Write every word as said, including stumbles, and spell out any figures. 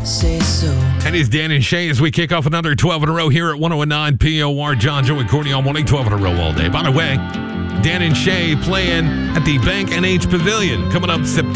say so. And it's Dan and Shay as we kick off another twelve in a row here at one oh nine P O R. John, Joe, and Courtney all morning, twelve in a row all day. By the way, Dan and Shay playing at the Bank N H Pavilion coming up September